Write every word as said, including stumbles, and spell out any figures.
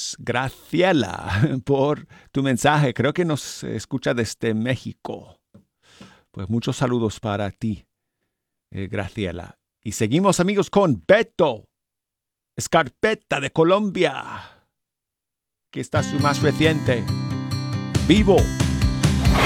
Gracias, Graciela, por tu mensaje. Creo que nos escucha desde México. Pues muchos saludos para ti, eh, Graciela. Y seguimos, amigos, con Beto Escarpeta de Colombia, que está su más reciente, Vivo.